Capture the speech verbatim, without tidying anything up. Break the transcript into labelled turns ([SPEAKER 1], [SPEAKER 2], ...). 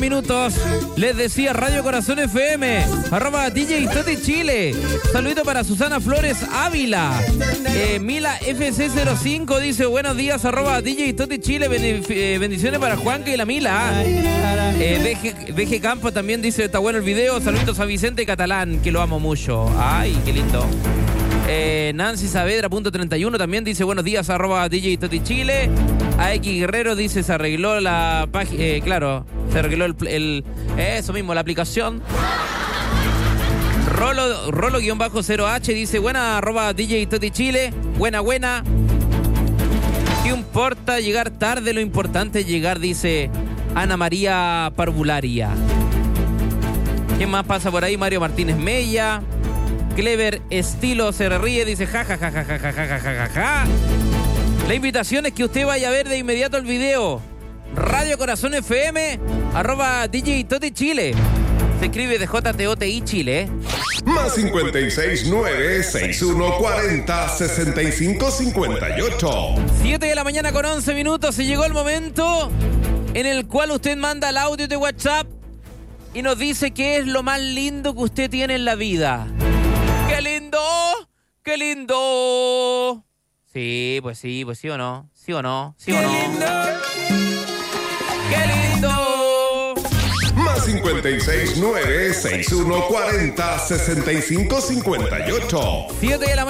[SPEAKER 1] Minutos, les decía Radio Corazón F M, arroba D J Toti Chile. Saludito para Susana Flores Ávila. eh, Mila F C cero cinco dice buenos días, arroba D J Toti Chile. Bendiciones para Juanca y la Mila. eh, BG, B G Campo también dice está bueno el video. Saluditos a Vicente Catalán, que lo amo mucho. Ay, qué lindo. Eh, Nancy Saavedra punto treinta y uno también dice buenos días, arroba D J Toti Chile. A X Guerrero dice se arregló la página, eh, claro, se arregló el, el eso mismo, la aplicación. Rolo, Rolo guión bajo cero H dice buena, arroba D J Toti Chile. Buena, buena. ¿Qué importa llegar tarde? Lo importante es llegar, dice Ana María Parvularia. ¿Quién más pasa por ahí? Mario Martínez Mella. Clever Estilo se ríe, dice ja ja ja ja ja ja ja ja ja ja. La invitación es que usted vaya a ver de inmediato el video. Radio Corazón F M, arroba D J Toti Chile. Se escribe de J T O T I Chile.
[SPEAKER 2] Más cincuenta y seis, nueve, sesenta y uno, cuarenta, sesenta y cinco, cincuenta y ocho.
[SPEAKER 1] siete de la mañana con once minutos. Y llegó el momento en el cual usted manda el audio de WhatsApp y nos dice qué es lo más lindo que usted tiene en la vida. ¡Qué lindo! ¡Qué lindo! Sí, pues sí, pues sí o no. ¿Sí o no? ¿Sí o no? ¡Qué lindo! ¡Qué lindo!
[SPEAKER 2] Más cincuenta y seis, nueve, sesenta y uno, cuarenta, sesenta y cinco, cincuenta y ocho.
[SPEAKER 1] siete de la mañana.